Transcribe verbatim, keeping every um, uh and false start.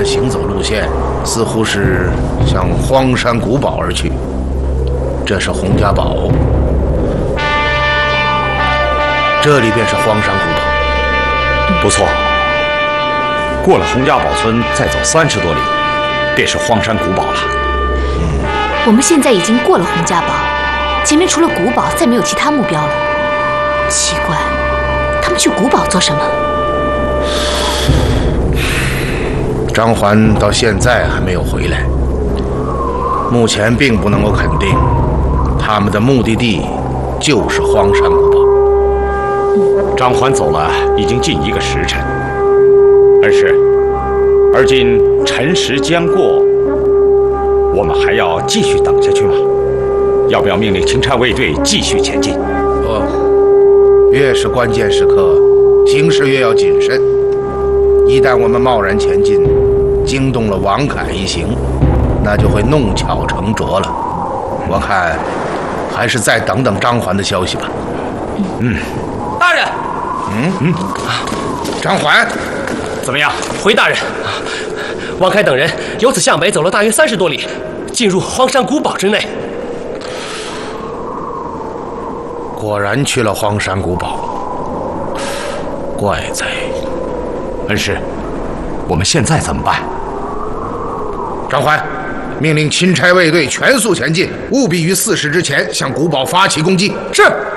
的行走路线似乎是向荒山古堡而去。这是洪家堡，这里便是荒山古堡。 不错，过了洪家堡村，再走三十多里，便是荒山古堡了。 嗯，我们现在已经过了洪家堡，前面除了古堡，再没有其他目标了。奇怪，他们去古堡做什么？ 张环到现在还没有回来，目前并不能够肯定，他们的目的地就是荒山古堡。 嗯、张环走了已经近一个时辰，恩师，而今辰时将过，我们还要继续等下去吗？要不要命令钦差卫队继续前进？ 哦，越是关键时刻，行事越要谨慎。一旦我们贸然前进，惊动了王凯一行，那就会弄巧成拙了。我看，还是再等等张环的消息吧。 嗯， 大人。 嗯嗯，张环， 怎么样？回大人，王凯等人由此向北走了大约三十多里，进入荒山古堡之内。 果然去了荒山古堡。怪哉！ 恩师，我们现在怎么办？ 张环，命令钦差卫队全速前进，务必于巳时之前向古堡发起攻击。 是。